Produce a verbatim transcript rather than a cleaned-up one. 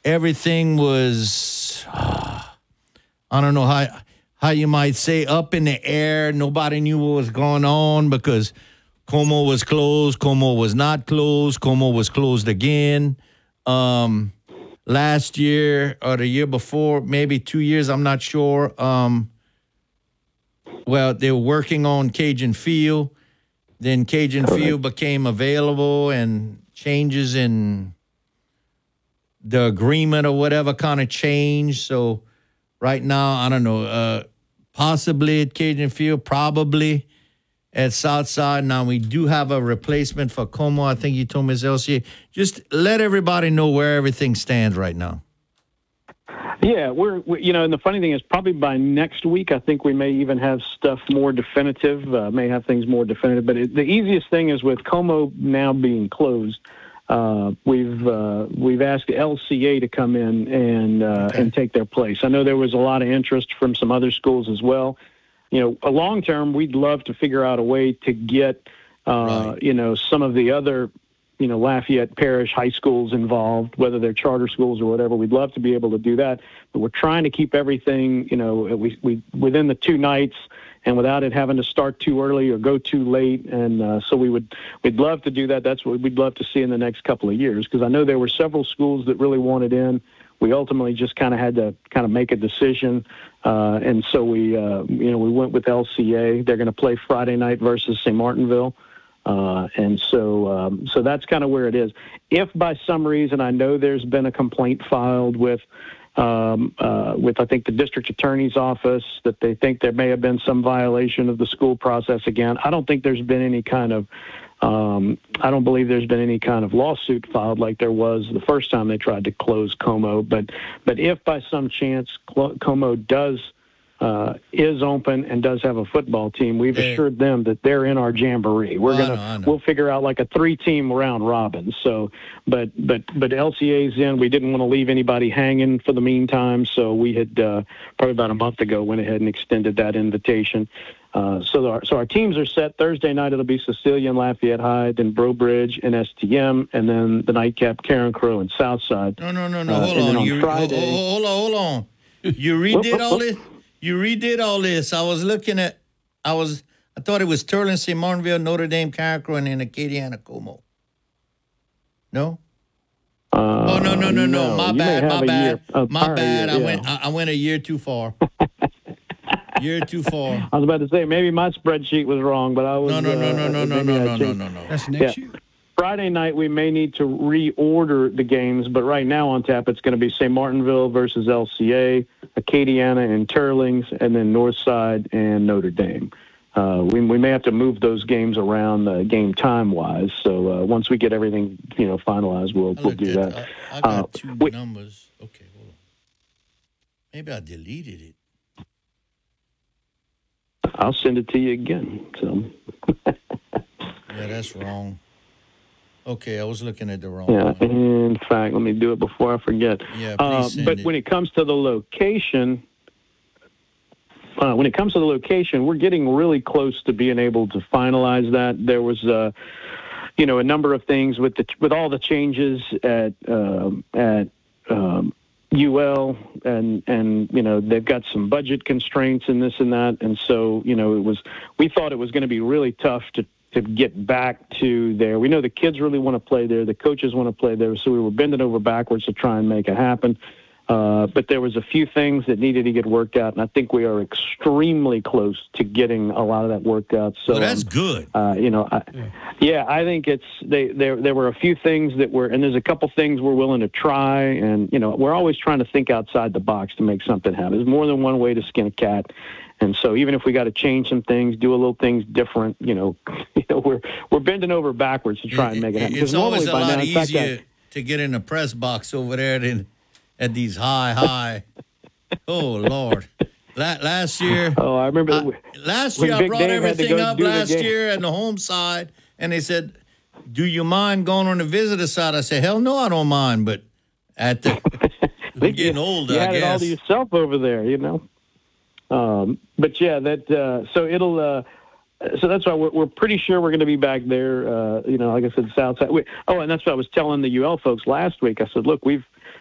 everything was, uh, I don't know how how you might say, up in the air. Nobody knew what was going on because Como was closed, Como was not closed, Como was closed again. Um, last year or the year before, maybe two years, I'm not sure. Um, well, they were working on Cajun Field. Then Cajun Correct. Field became available, and changes in the agreement or whatever kind of changed. So right now, I don't know, uh, possibly at Cajun Field, probably at Southside. Now, we do have a replacement for Como. I think you told me it's L C A. Just let everybody know where everything stands right now. Yeah, we're, we, you know, and the funny thing is probably by next week, I think we may even have stuff more definitive, uh, may have things more definitive. But it, the easiest thing is with Como now being closed, uh, we've uh, we've asked L C A to come in and uh, Okay. and take their place. I know there was a lot of interest from some other schools as well. You know, a long term, we'd love to figure out a way to get, uh, Right. you know, some of the other, you know, Lafayette Parish high schools involved, whether they're charter schools or whatever. We'd love to be able to do that, but we're trying to keep everything, you know, we, we within the two nights and without it having to start too early or go too late. And uh, so we would, we'd love to do that. That's what we'd love to see in the next couple of years, because I know there were several schools that really wanted in. We ultimately just kind of had to kind of make a decision. Uh, and so we, uh, you know, we went with L C A. They're going to play Friday night versus Saint Martinville. Uh, and so, um, so that's kind of where it is. If by some reason, I know there's been a complaint filed with, um, uh, with, I think the district attorney's office, that they think there may have been some violation of the school process again. I don't think there's been any kind of, um, I don't believe there's been any kind of lawsuit filed like there was the first time they tried to close Como. But, but if by some chance Como does, Uh, is open and does have a football team, we've Yeah. assured them that they're in our jamboree. We're I gonna know, I know. we'll figure out like a three-team round robin. So, but but but L C A's in. We didn't want to leave anybody hanging for the meantime, so we had uh, probably about a month ago went ahead and extended that invitation. Uh, so our so our teams are set. Thursday night it'll be Cecilia and Lafayette High, then Bro Bridge and S T M, and then the nightcap Karen Crow and Southside. No, no, no, no. Uh, hold and then on. on You, Friday- hold, hold on, hold on. You redid all this? You redid all this. I was looking at, I was, I thought it was Sterling, Saint Martinville, Notre Dame, Carriacou, and then Acadiana, Como. No? Uh, Oh, no, no, no, no. My you may bad, have my a bad. year- a My prior bad. year, I yeah. went I, I went a year too far. Year too far. I was about to say maybe my spreadsheet was wrong, but I was No, no, no, no, uh, no, no, maybe no, I no, no, changed- no, no. That's next Yeah. year. Friday night we may need to reorder the games, but right now on tap it's going to be Saint Martinville versus L C A, Acadiana and Turlings, and then Northside and Notre Dame. Uh, we we may have to move those games around uh, game time wise. So uh, once we get everything you know finalized, we'll I we'll looked do at, that. I, I got Uh, two we- numbers. Okay, hold on. Maybe I deleted it. I'll send it to you again. So Yeah, that's wrong. Okay, I was looking at the wrong yeah, one. in fact, let me do it before I forget. Yeah, please Uh, send but it. when it comes to the location, uh, when it comes to the location, we're getting really close to being able to finalize that. There was, uh, you know, a number of things with the with all the changes at um, at um, U L, and and you know they've got some budget constraints and this and that, and so you know it was we thought it was going to be really tough to. to get back to there. We know the kids really want to play there. The coaches want to play there. So we were bending over backwards to try and make it happen. Uh, but there was a few things that needed to get worked out, and I think we are extremely close to getting a lot of that worked out. So Well, that's um, good. Uh, you know, I, Yeah. yeah, I think it's they. There, there were a few things that were, and there's a couple things we're willing to try, and you know, we're always trying to think outside the box to make something happen. There's more than one way to skin a cat, and so even if we got to change some things, do a little things different, you know, you know, we're we're bending over backwards to try and make it happen. It's Because always normally a by lot now, in fact, easier to get in the press box over there than at these high, high. Oh, Lord. La- last year. Oh, I remember. I- that we- last when year, I Big brought Dave had to everything go up do the last game. year on the home side, and they said, do you mind going on the visitor side? I said, hell no, I don't mind, but at the I'm getting older, you I had it all guess. to yourself over there, you know. Um, but yeah, that uh, so it'll. Uh, so that's why we're, we're pretty sure we're going to be back there. Uh, you know, like I said, south side. We, oh, and that's what I was telling the U L folks last week. I said, look, we've